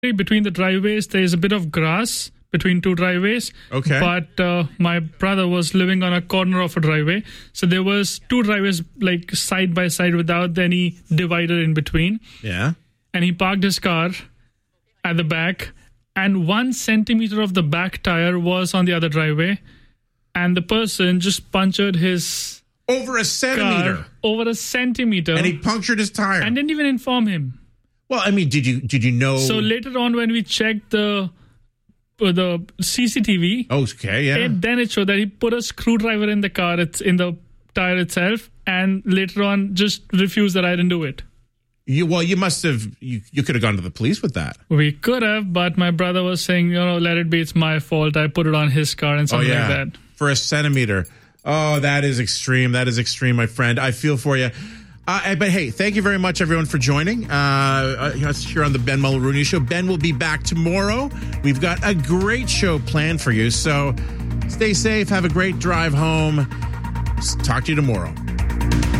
between the driveways, there's a bit of grass between two driveways. Okay. But my brother was living on a corner of a driveway. So there was two driveways like side by side without any divider in between. Yeah. And he parked his car at the back. And 1 centimeter of the back tire was on the other driveway. And the person just punctured his over a centimeter. Car over a centimeter. And he punctured his tire. And didn't even inform him. Well, I mean, did you know? So later on when we checked the CCTV, okay, yeah. Then it showed that he put a screwdriver in the car, in the tire itself, and later on just refused that I didn't do it. You must have, you could have gone to the police with that. We could have, but my brother was saying, let it be, it's my fault. I put it on his car and something like that. For a centimeter. Oh, that is extreme. That is extreme, my friend. I feel for you. But hey, thank you very much, everyone, for joining us here on the Ben Mulrooney Show. Ben will be back tomorrow. We've got a great show planned for you. So stay safe. Have a great drive home. Talk to you tomorrow.